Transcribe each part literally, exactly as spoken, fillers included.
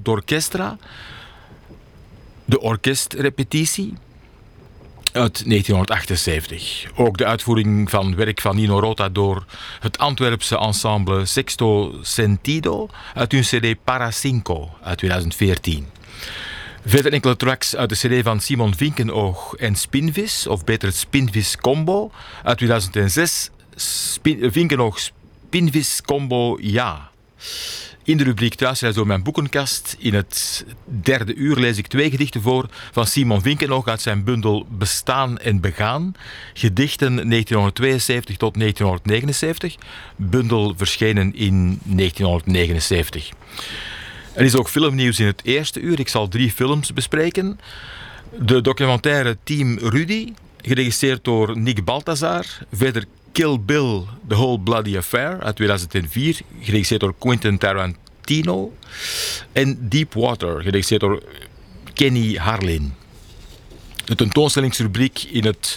d'Orchestra, de orkestrepetitie uit negentienhonderdachtenzeventig. Ook de uitvoering van werk van Nino Rota door het Antwerpse ensemble Sexto Sentido uit hun cd Para Cinco uit twintig veertien. Verder enkele tracks uit de cd van Simon Vinkenoog en Spinvis, of beter het Spinvis Combo uit tweeduizend zes. Spin, Vinkenoog Spinvis Combo, ja. In de rubriek Thuisreis door mijn boekenkast, in het derde uur lees ik twee gedichten voor van Simon Vinkenoog uit zijn bundel Bestaan en Begaan. Gedichten negentienhonderdtweeënzeventig tot negentienhonderdnegenenzeventig. Bundel verschenen in negentienhonderdnegenenzeventig. Er is ook filmnieuws in het eerste uur. Ik zal drie films bespreken. De documentaire Team Rudy, geregisseerd door Nick Balthazar. Verder Kill Bill, The Whole Bloody Affair uit tweeduizend vier, geregisseerd door Quentin Tarantino. En Deep Water, geregisseerd door Kenny Harlin. De tentoonstellingsrubriek in het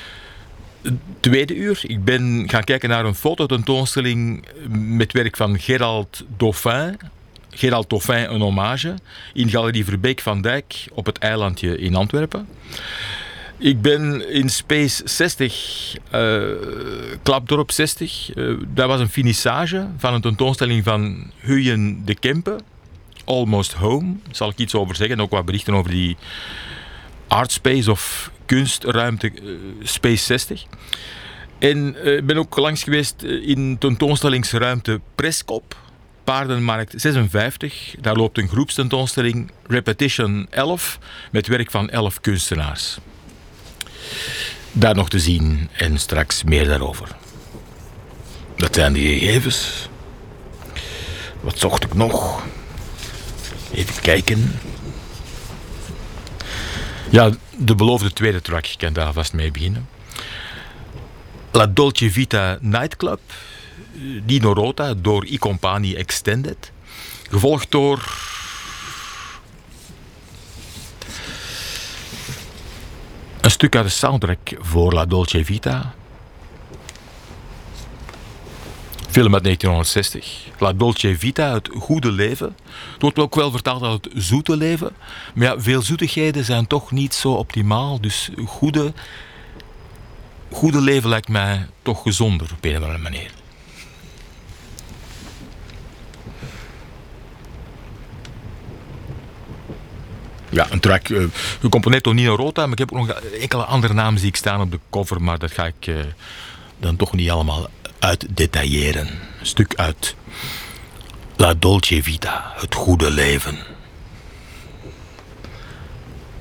tweede uur. Ik ben gaan kijken naar een fototentoonstelling met werk van Gerald Dauphin. Gerald Dauphin, een hommage, in Galerie Verbeek van Dijk op het eilandje in Antwerpen. Ik ben in Space zestig, uh, Klapdorp zestig. Uh, dat was een finissage van een tentoonstelling van Huyen de Kempe. Almost Home, daar zal ik iets over zeggen. Ook wat berichten over die artspace of kunstruimte uh, Space zestig. En ik uh, ben ook langs geweest in tentoonstellingsruimte Preskop. Paardenmarkt zesenvijftig. Daar loopt een groepstentoonstelling Repetition elf met werk van elf kunstenaars. Daar nog te zien en straks meer daarover. Dat zijn de gegevens. Wat zocht ik nog? Even kijken. Ja, de beloofde tweede track. Ik kan daar alvast mee beginnen. La Dolce Vita Nightclub. Nino Rota door I Compagni Extended. Gevolgd door een stuk uit de soundtrack voor La Dolce Vita. Film uit negentienhonderdzestig. La Dolce Vita, het goede leven. Het wordt ook wel vertaald als het zoete leven. Maar ja, veel zoetigheden zijn toch niet zo optimaal. Dus goede, goede leven lijkt mij toch gezonder op een of andere manier. Ja, een track uh, gecomponeerd door Nino Rota, maar ik heb ook nog enkele andere namen die ik staan op de cover, maar dat ga ik uh, dan toch niet allemaal uitdetailleren. Een stuk uit La Dolce Vita, het goede leven.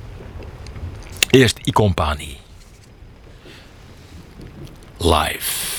Eerst I Compagni. Live.